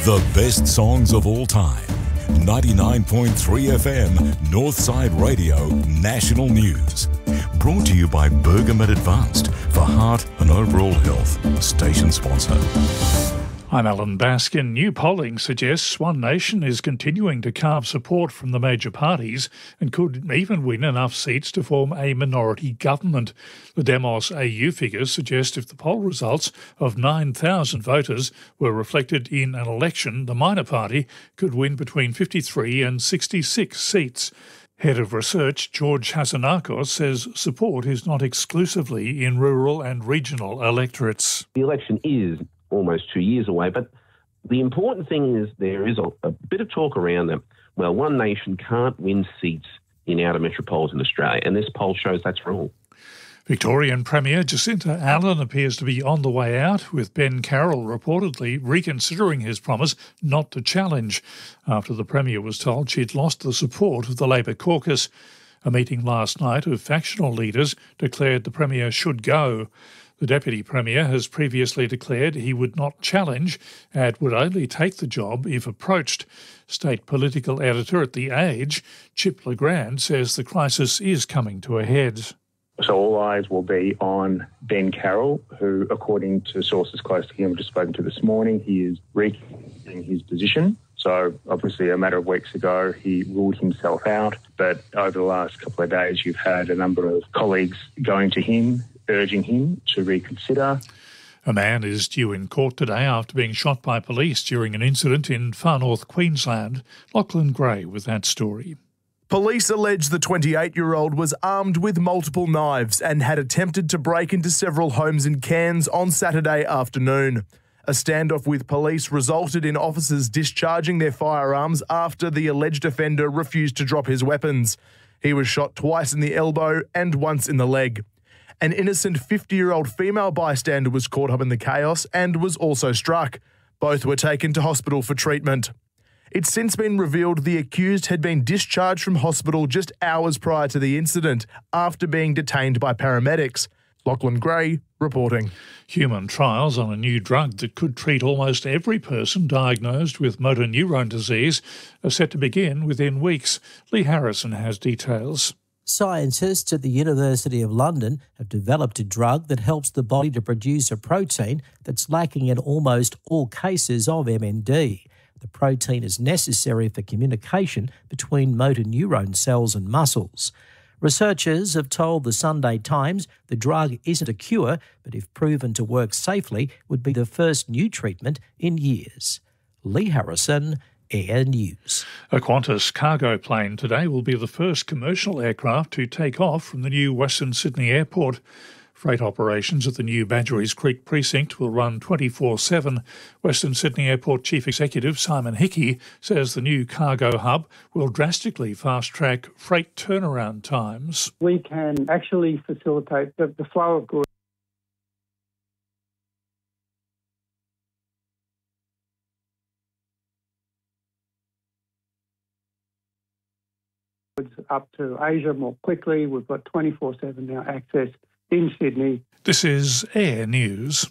The best songs of all time. 99.3 FM, Northside Radio, National News. Brought to you by Bergamet Advanced for heart and overall health. Station sponsor. I'm Alan Baskin. New polling suggests One Nation is continuing to carve support from the major parties and could even win enough seats to form a minority government. The Demos AU figures suggest if the poll results of 9,000 voters were reflected in an election, the minor party could win between 53 and 66 seats. Head of Research George Hasanakos says support is not exclusively in rural and regional electorates. The election is almost 2 years away, but the important thing is there is a bit of talk around that, well, One Nation can't win seats in outer metropolitan Australia, and this poll shows that's wrong. Victorian Premier Jacinta Allen appears to be on the way out, with Ben Carroll reportedly reconsidering his promise not to challenge after the Premier was told she'd lost the support of the Labor caucus. A meeting last night of factional leaders declared the Premier should go. The Deputy Premier has previously declared he would not challenge and would only take the job if approached. State political editor at The Age, Chip Legrand, says the crisis is coming to a head. So all eyes will be on Ben Carroll, who, according to sources close to him, I've just spoken to this morning, he is reconsidering his position. So obviously a matter of weeks ago, he ruled himself out. But over the last couple of days, you've had a number of colleagues going to him, urging him to reconsider. A man is due in court today after being shot by police during an incident in far north Queensland. Lachlan Gray with that story. Police allege the 28-year-old was armed with multiple knives and had attempted to break into several homes in Cairns on Saturday afternoon. A standoff with police resulted in officers discharging their firearms after the alleged offender refused to drop his weapons. He was shot twice in the elbow and once in the leg. An innocent 50-year-old female bystander was caught up in the chaos and was also struck. Both were taken to hospital for treatment. It's since been revealed the accused had been discharged from hospital just hours prior to the incident after being detained by paramedics. Lachlan Gray reporting. Human trials on a new drug that could treat almost every person diagnosed with motor neurone disease are set to begin within weeks. Lee Harrison has details. Scientists at the University of London have developed a drug that helps the body to produce a protein that's lacking in almost all cases of MND. The protein is necessary for communication between motor neuron cells and muscles. Researchers have told the Sunday Times the drug isn't a cure, but if proven to work safely, would be the first new treatment in years. Lee Harrison, Air News. A Qantas cargo plane today will be the first commercial aircraft to take off from the new Western Sydney Airport. Freight operations at the new Badgerys Creek precinct will run 24/7. Western Sydney Airport Chief Executive Simon Hickey says the new cargo hub will drastically fast-track freight turnaround times. We can actually facilitate the flow of goods up to Asia more quickly. We've got 24/7 now access in Sydney. This is Air News.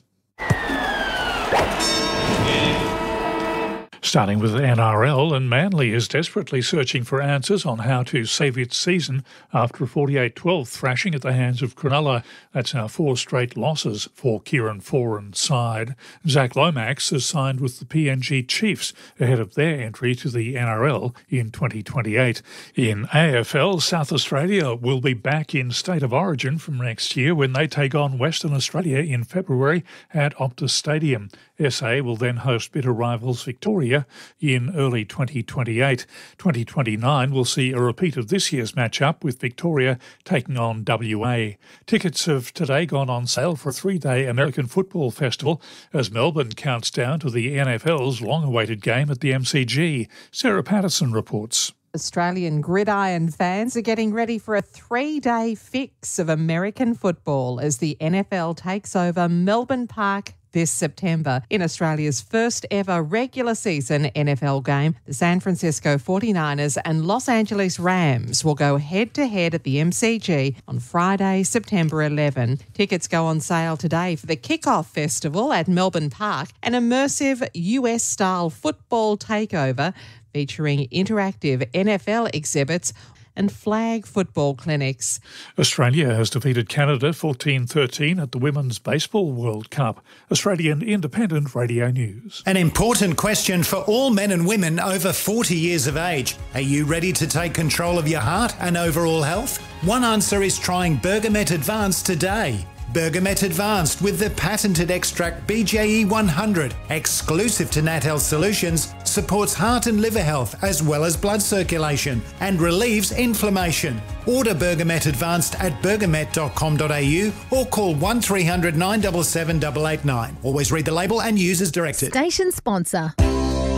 Starting with NRL, and Manly is desperately searching for answers on how to save its season after a 48-12 thrashing at the hands of Cronulla. That's now 4 straight losses for Kieran Foran's side. Zach Lomax has signed with the PNG Chiefs ahead of their entry to the NRL in 2028. In AFL, South Australia will be back in State of Origin from next year when they take on Western Australia in February at Optus Stadium. SA will then host bitter rivals Victoria in early 2028. 2029 will see a repeat of this year's matchup with Victoria taking on WA. Tickets have today gone on sale for a 3-day American Football Festival as Melbourne counts down to the NFL's long-awaited game at the MCG. Sarah Patterson reports. Australian gridiron fans are getting ready for a 3-day fix of American football as the NFL takes over Melbourne Park this September. In Australia's first ever regular season NFL game, the San Francisco 49ers and Los Angeles Rams will go head-to-head at the MCG on Friday, September 11. Tickets go on sale today for the Kickoff Festival at Melbourne Park, an immersive US-style football takeover featuring interactive NFL exhibits and flag football clinics. Australia has defeated Canada 14-13 at the Women's Baseball World Cup. Australian Independent Radio News. An important question for all men and women over 40 years of age. Are you ready to take control of your heart and overall health? One answer is trying Bergamet Advanced today. Bergamet Advanced with the patented extract BJE 100, exclusive to Nat Health Solutions, supports heart and liver health as well as blood circulation and relieves inflammation. Order Bergamet Advanced at bergamet.com.au or call 1300 977 889. Always read the label and use as directed. Station sponsor.